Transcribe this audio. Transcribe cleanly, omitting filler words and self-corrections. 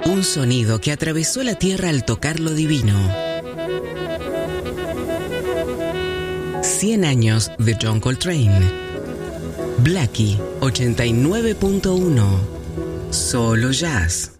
Un sonido que atravesó la tierra al tocar lo divino. 100 años de John Coltrane. Blackie 89.1. Solo jazz.